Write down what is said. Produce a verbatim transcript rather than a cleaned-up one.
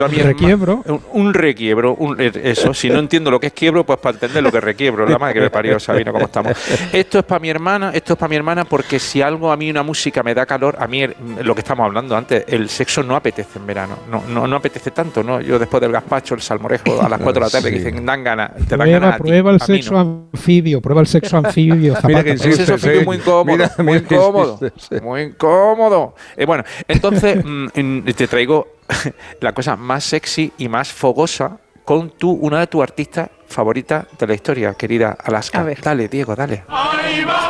Un requiebro. Un, un requiebro, un, eso. Si no entiendo lo que es quiebro, pues para entender lo que es requiebro. La madre que me parió, Sabino, cómo estamos. Esto es para mi hermana, esto es para mi hermana, porque si algo a mí una música me da calor, a mí lo que estamos hablando antes, el sexo no apetece en verano. No, no, no apetece tanto, ¿no? Yo después del gazpacho, el salmorejo, a las cuatro de la tarde, sí. que dicen, dan ganas, te dan prueba, ganas. Prueba a ti, el sexo no. anfibio, prueba el sexo anfibio. Mira que insiste, el sexo anfibio sí. muy incómodo, mira, muy mira incómodo, insiste, sí. muy incómodo. Eh, bueno, entonces mm, te traigo la cosa más sexy y más fogosa con tu, una de tus artistas favoritas de la historia, querida Alaska. Dale, Diego, dale.